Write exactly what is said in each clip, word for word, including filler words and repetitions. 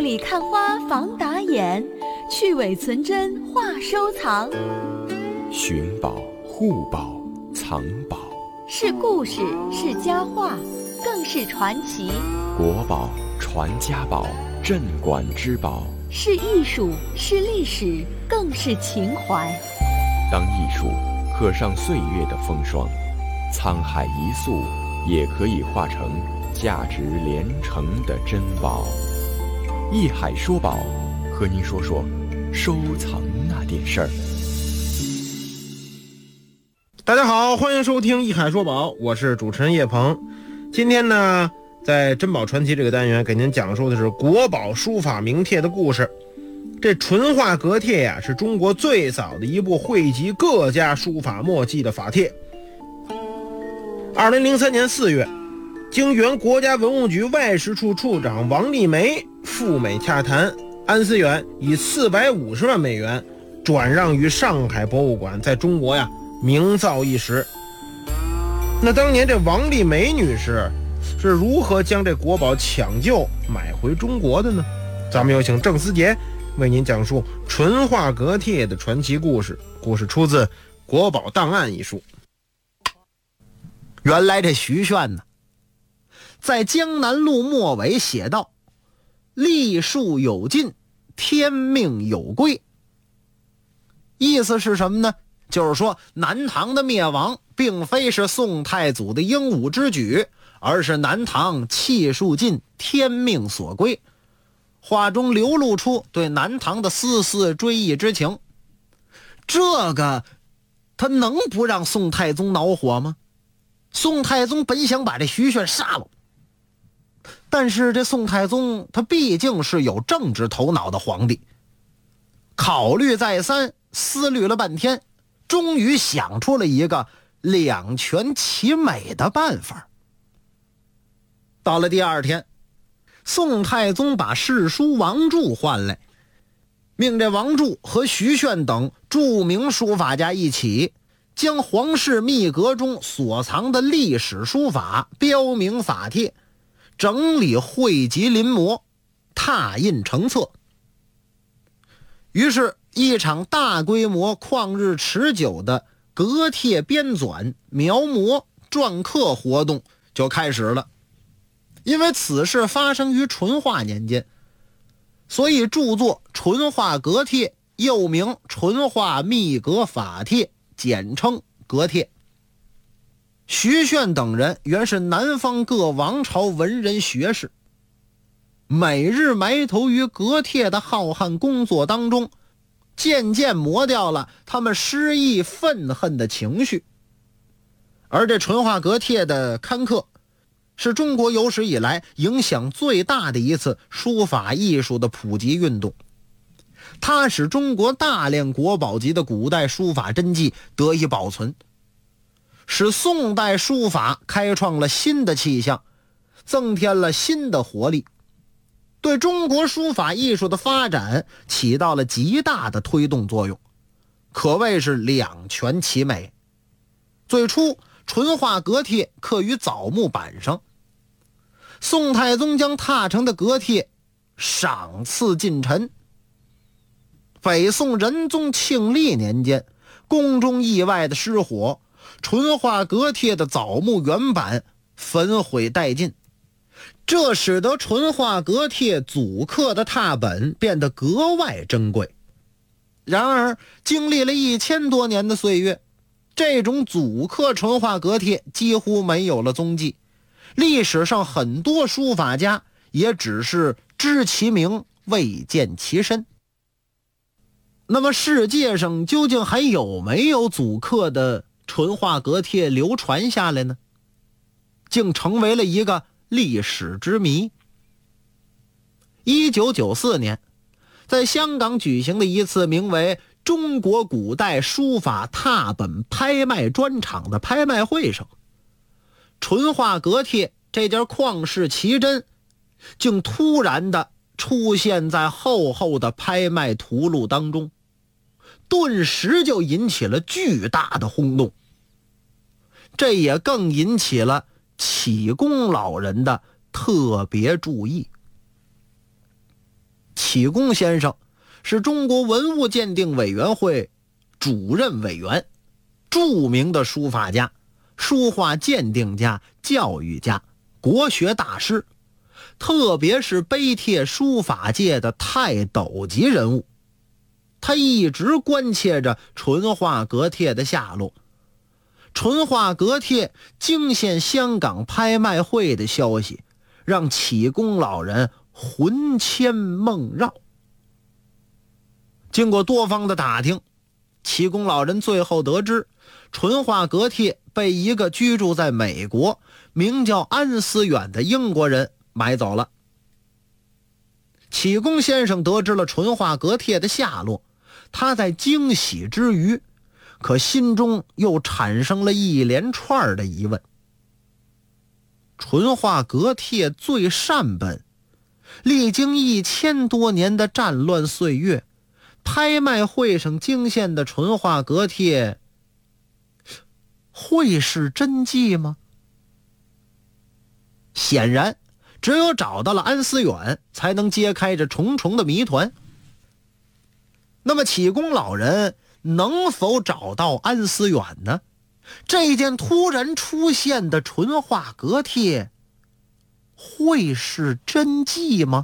里看花防打眼，去伪存真话收藏。 寻宝、护宝、藏宝， 是故事，是佳话，更是传奇。 国宝、传家宝、镇馆之宝， 是艺术，是历史，更是情怀。 当艺术刻上岁月的风霜，沧海一粟也可以化成价值连城的珍宝。艺海说宝，和您说说收藏那点事儿。 大家好，欢迎收听艺海说宝，我是主持人叶鹏。今天呢，在珍宝传奇这个单元给您讲述的是国宝书法名帖的故事。这淳化阁帖呀、啊，是中国最早的一部汇集各家书法墨迹的法帖。二零零三年四月，经原国家文物局外事处处长王立梅赴美洽谈，安思远以四百五十万美元转让于上海博物馆，在中国呀名噪一时。那当年这王立梅女士是如何将这国宝抢救买回中国的呢？咱们有请郑思杰为您讲述淳化阁帖的传奇故事。故事出自《国宝档案》一书。 原来这徐铉呢，在江南路末尾写道：历数有尽，天命有归。意思是什么呢？就是说南唐的灭亡并非是宋太祖的英武之举，而是南唐气数尽，天命所归。话中流露出对南唐的丝丝追忆之情。这个他能不让宋太宗恼火吗？宋太宗本想把这徐铉杀了，但是这宋太宗他毕竟是有政治头脑的皇帝，考虑再三，思虑了半天，终于想出了一个两全其美的办法。到了第二天，宋太宗把侍书王柱唤来，命这王柱和徐铉等著名书法家一起将皇室秘阁中所藏的历史书法标明法帖，整理汇集临摹，拓印成册。于是一场大规模旷日持久的阁帖编纂、描摹、篆刻活动就开始了。因为此事发生于淳化年间，所以著作淳化阁帖又名淳化秘阁法帖，简称阁帖。徐铉等人原是南方各王朝文人学士，每日埋头于阁帖的浩瀚工作当中，渐渐磨掉了他们失意愤恨的情绪。而这淳化阁帖的刊刻，是中国有史以来影响最大的一次书法艺术的普及运动。它使中国大量国宝级的古代书法真迹得以保存，使宋代书法开创了新的气象，增添了新的活力，对中国书法艺术的发展起到了极大的推动作用，可谓是两全其美。最初淳化阁帖刻于枣木板上，宋太宗将拓成的阁帖赏赐近臣。北宋仁宗庆历年间，宫中意外的失火，淳化阁帖的枣木原版焚毁殆尽，这使得淳化阁帖祖刻的拓本变得格外珍贵。然而经历了一千多年的岁月，这种祖刻淳化阁帖几乎没有了踪迹，历史上很多书法家也只是知其名，未见其身。那么世界上究竟还有没有祖刻的淳化阁帖流传下来呢？竟成为了一个历史之谜。一九九四年，在香港举行的一次名为中国古代书法拓本拍卖专场的拍卖会上，淳化阁帖这件旷世奇珍竟突然的出现在厚厚的拍卖图录当中，顿时就引起了巨大的轰动。这也更引起了启功老人的特别注意。 启功先生是中国文物鉴定委员会主任委员，著名的书法家、书画鉴定家、教育家、国学大师，特别是碑帖书法界的泰斗级人物。他一直关切着淳化阁帖的下落。淳化阁帖惊现香港拍卖会的消息，让启功老人魂牵梦绕。经过多方的打听，启功老人最后得知，淳化阁帖被一个居住在美国名叫安思远的英国人买走了。启功先生得知了淳化阁帖的下落，他在惊喜之余，可心中又产生了一连串的疑问。淳化阁帖最善本，历经一千多年的战乱岁月，拍卖会上惊现的淳化阁帖会是真迹吗？显然只有找到了安思远，才能揭开这重重的谜团。那么启功老人能否找到安思远呢？这件突然出现的淳化阁帖会是真迹吗？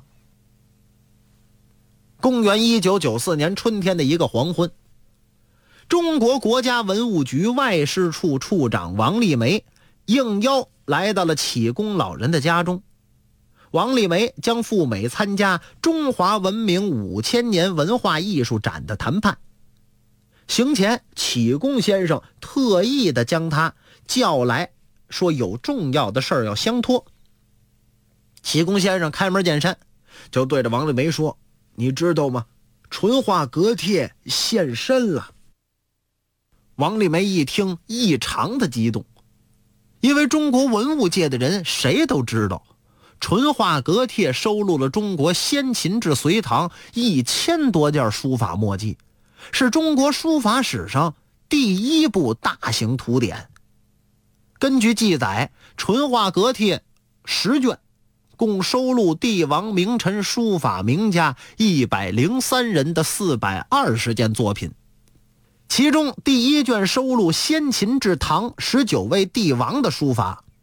公元一九九四年春天的一个黄昏，中国国家文物局外事处处长王立梅应邀来到了启功老人的家中。王立梅将赴美参加中华文明五千年文化艺术展的谈判。行前，启功先生特意的将他叫来，说有重要的事儿要相托。启功先生开门见山，就对着王立梅说：“你知道吗？淳化阁帖现身了。”王立梅一听，异常的激动，因为中国文物界的人谁都知道，淳化阁帖收录了中国先秦至隋唐一千多件书法墨迹，是中国书法史上第一部大型图典。根据记载，淳化阁帖十卷，共收录帝王名臣书法名家一百零三人的四百二十件作品。其中第一卷收录先秦至唐十九位帝王的书法，